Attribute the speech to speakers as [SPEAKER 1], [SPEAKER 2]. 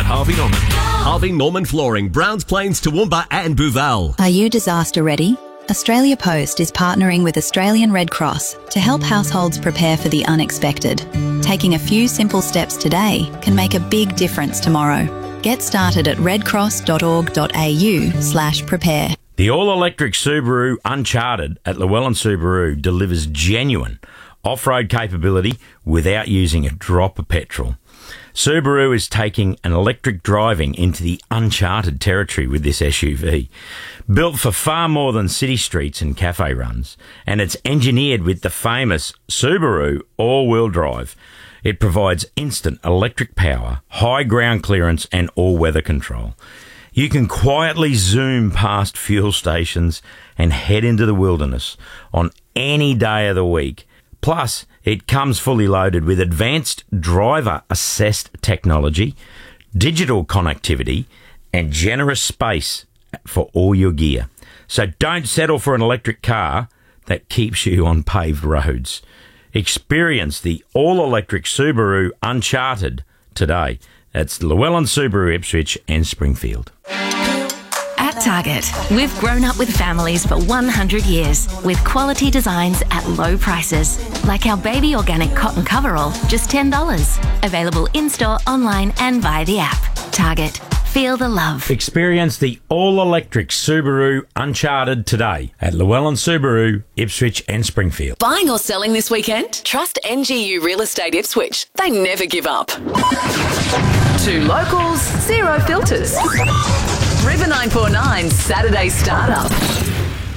[SPEAKER 1] Harvey Norman. Harvey Norman Flooring, Browns Plains, Toowoomba and Booval.
[SPEAKER 2] Are you disaster ready? Australia Post is partnering with Australian Red Cross to help households prepare for the unexpected. Taking a few simple steps today can make a big difference tomorrow. Get started at redcross.org.au/prepare.
[SPEAKER 3] The all-electric Subaru Uncharted at Llewellyn Subaru delivers genuine off-road capability without using a drop of petrol. Subaru is taking an electric driving into the uncharted territory with this SUV. Built for far more than city streets and cafe runs, and it's engineered with the famous Subaru all-wheel drive. It provides instant electric power, high ground clearance and all-weather control. You can quietly zoom past fuel stations and head into the wilderness on any day of the week. Plus, it comes fully loaded with advanced driver-assessed technology, digital connectivity, and generous space for all your gear. So don't settle for an electric car that keeps you on paved roads. Experience the all-electric Subaru Uncharted today. That's Llewellyn Subaru, Ipswich and Springfield.
[SPEAKER 4] At Target, we've grown up with families for 100 years with quality designs at low prices. Like our baby organic cotton coverall, just $10. Available in-store, online and via the app. Target. Feel the love.
[SPEAKER 3] Experience the all-electric Subaru Uncharted today at Llewellyn Subaru, Ipswich and Springfield.
[SPEAKER 5] Buying or selling this weekend? Trust NGU Real Estate Ipswich. They never give up. 2 locals, 0 filters. River 949 Saturday Startup.